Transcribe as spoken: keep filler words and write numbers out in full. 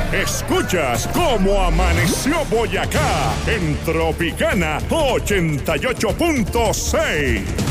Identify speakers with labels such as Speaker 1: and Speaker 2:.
Speaker 1: Escuchas cómo amaneció Boyacá en Tropicana ochenta y ocho punto seis.